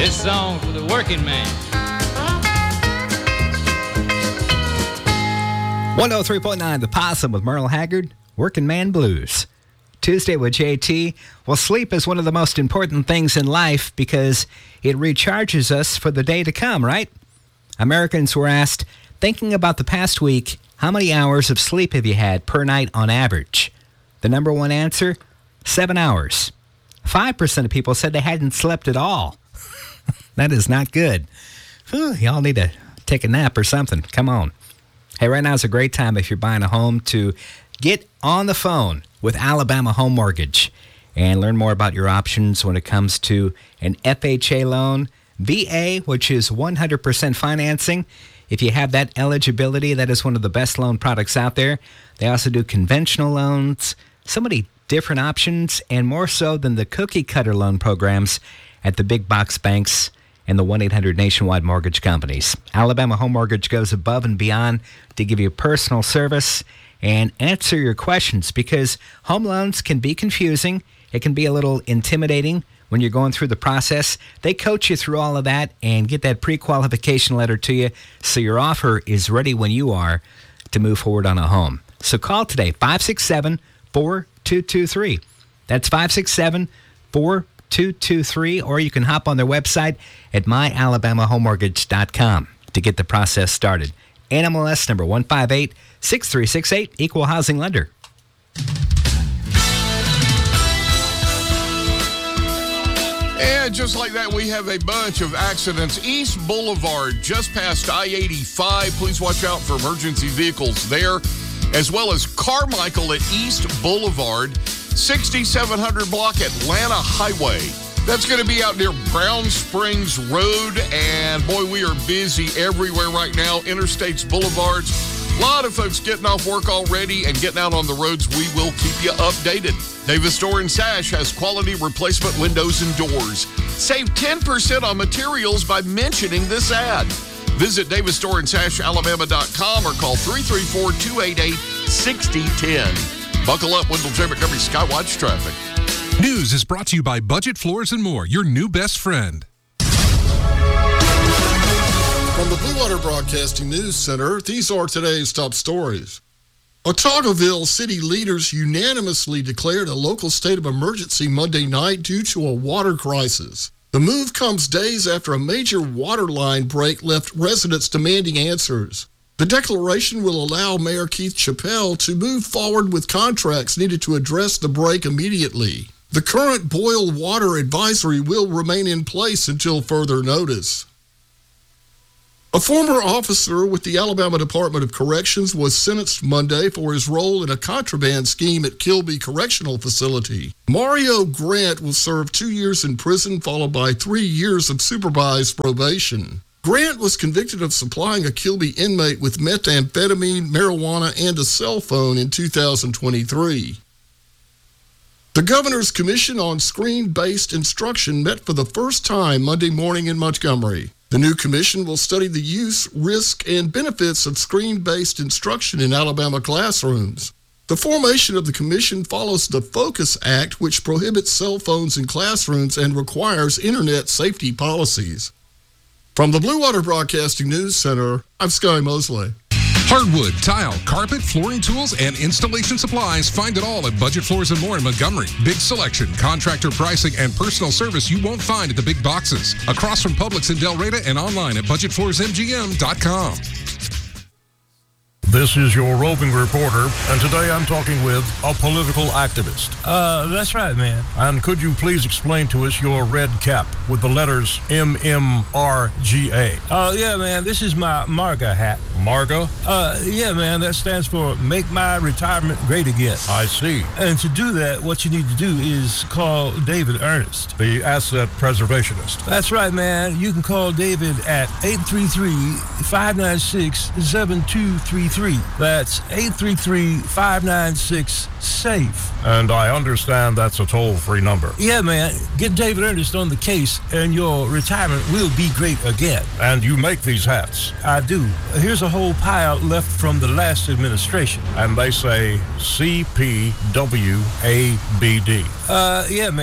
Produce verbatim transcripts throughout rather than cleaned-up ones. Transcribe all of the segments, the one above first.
This song for the working man. one oh three point nine The Possum with Merle Haggard, Working Man Blues. Tuesday with J T. Well, sleep is one of the most important things in life because it recharges us for the day to come, right? Americans were asked, thinking about the past week, how many hours of sleep have you had per night on average? The number one answer, seven hours. five percent of people said they hadn't slept at all. That is not good. Whew, y'all need to take a nap or something. Come on. Hey, right now is a great time if you're buying a home to get on the phone with Alabama Home Mortgage and learn more about your options when it comes to an F H A loan, V A, which is one hundred percent financing. If you have that eligibility, that is one of the best loan products out there. They also do conventional loans, so many different options, and more so than the cookie cutter loan programs at the big box banks and the one eight hundred nationwide mortgage companies. Alabama Home Mortgage goes above and beyond to give you personal service and answer your questions because home loans can be confusing. It can be a little intimidating when you're going through the process. They coach you through all of that and get that pre-qualification letter to you so your offer is ready when you are to move forward on a home. So call today, five six seven, four two two three. That's five six seven, four two two three, or you can hop on their website at my alabama home mortgage dot com to get the process started. N M L S number one five eight, six three six eight, Equal Housing Lender. And just like that, we have a bunch of accidents. East Boulevard, just past I eighty-five. Please watch out for emergency vehicles there, as well as Carmichael at East Boulevard, sixty-seven hundred block Atlanta Highway. That's going to be out near Brown Springs Road. And boy, we are busy everywhere right now. Interstates, boulevards. A lot of folks getting off work already and getting out on the roads. We will keep you updated. Davis Door and Sash has quality replacement windows and doors. Save ten percent on materials by mentioning this ad. Visit davis door and sash alabama dot com or call three three four, two eight eight, six zero one zero. Buckle up, Wendell J. Montgomery Skywatch Traffic. News is brought to you by Budget Floors and More, your new best friend. From the Blue Water Broadcasting News Center, these are today's top stories. Otagoville city leaders unanimously declared a local state of emergency Monday night due to a water crisis. The move comes days after a major water line break left residents demanding answers. The declaration will allow Mayor Keith Chappelle to move forward with contracts needed to address the break immediately. The current boil water advisory will remain in place until further notice. A former officer with the Alabama Department of Corrections was sentenced Monday for his role in a contraband scheme at Kilby Correctional Facility. Mario Grant will serve two years in prison, followed by three years of supervised probation. Grant was convicted of supplying a Kilby inmate with methamphetamine, marijuana, and a cell phone in two thousand twenty-three. The Governor's Commission on Screen-Based Instruction met for the first time Monday morning in Montgomery. The new commission will study the use, risk, and benefits of screen-based instruction in Alabama classrooms. The formation of the commission follows the FOCUS Act, which prohibits cell phones in classrooms and requires internet safety policies. From the Blue Water Broadcasting News Center, I'm Sky Mosley. Hardwood, tile, carpet, flooring tools, and installation supplies. Find it all at Budget Floors and More in Montgomery. Big selection, contractor pricing, and personal service you won't find at the big boxes. Across from Publix in Del Reyta and online at budget floors m g m dot com. This is your roving reporter, and today I'm talking with a political activist. Uh, that's right, man. And could you please explain to us your red cap with the letters M M R G A? Oh, uh, yeah, man, this is my MARGA hat. MARGA? Uh, yeah, man, that stands for Make My Retirement Great Again. I see. And to do that, what you need to do is call David Ernest, the asset preservationist. That's right, man. You can call David at eight three three, five nine six, seven two three three. That's eight three three, five nine six, SAFE. And I understand that's a toll-free number. Yeah, man. Get David Ernest on the case, and your retirement will be great again. And you make these hats? I do. Here's a whole pile left from the last administration. And they say C P W A B D. Uh, yeah, man.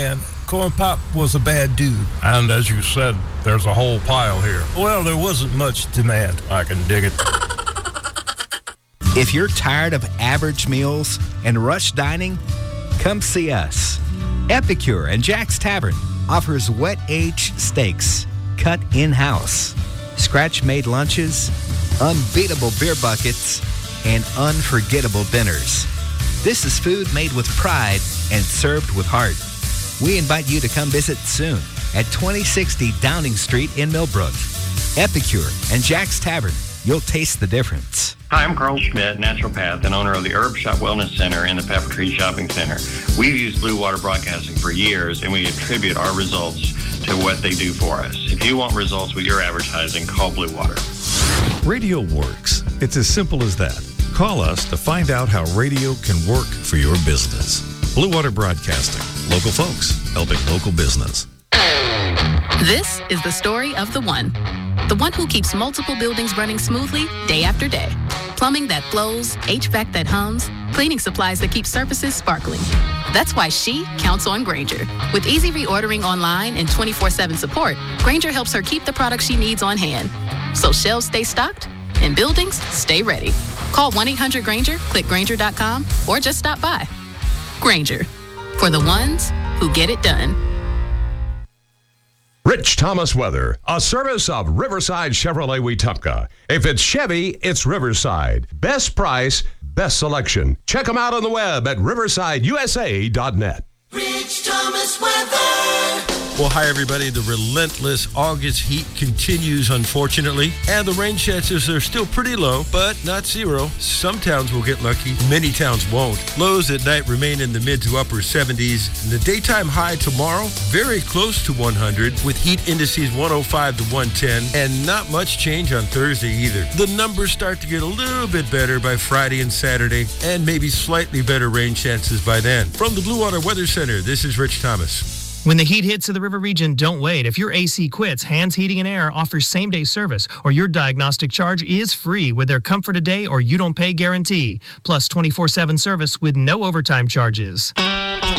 Corn Pop was a bad dude. And as you said, there's a whole pile here. Well, there wasn't much demand. I can dig it. If you're tired of average meals and rush dining, come see us. Epicure and Jack's Tavern offers wet-aged steaks cut in-house, scratch-made lunches, unbeatable beer buckets, and unforgettable dinners. This is food made with pride and served with heart. We invite you to come visit soon at twenty sixty Downing Street in Millbrook. Epicure and Jack's Tavern. You'll taste the difference. Hi, I'm Carl Schmidt, naturopath and owner of the Herb Shop Wellness Center in the Pepper Tree Shopping Center. We've used Blue Water Broadcasting for years, and we attribute our results to what they do for us. If you want results with your advertising, call Blue Water. Radio works. It's as simple as that. Call us to find out how radio can work for your business. Blue Water Broadcasting. Local folks helping local business. This is the story of the one. The one who keeps multiple buildings running smoothly day after day. Plumbing that flows, H V A C that hums, cleaning supplies that keep surfaces sparkling. That's why she counts on Grainger. With easy reordering online and twenty-four seven support, Grainger helps her keep the products she needs on hand. So shelves stay stocked and buildings stay ready. Call one eight hundred Grainger, click Grainger dot com, or just stop by. Grainger, for the ones who get it done. Rich Thomas Weather, a service of Riverside Chevrolet Wetumpka. If it's Chevy, it's Riverside. Best price, best selection. Check them out on the web at riverside u s a dot net. Rich Thomas Weather. Well, hi, everybody. The relentless August heat continues, unfortunately, and the rain chances are still pretty low, but not zero. Some towns will get lucky. Many towns won't. Lows at night remain in the mid to upper seventies. And the daytime high tomorrow, very close to one hundred, with heat indices one oh five to one ten, and not much change on Thursday either. The numbers start to get a little bit better by Friday and Saturday, and maybe slightly better rain chances by then. From the Blue Water Weather Center, this is Rich Thomas. When the heat hits to the river region, don't wait. If your A C quits, Hands Heating and Air offers same-day service, or your diagnostic charge is free with their Comfort a Day or You Don't Pay guarantee, plus twenty-four seven service with no overtime charges.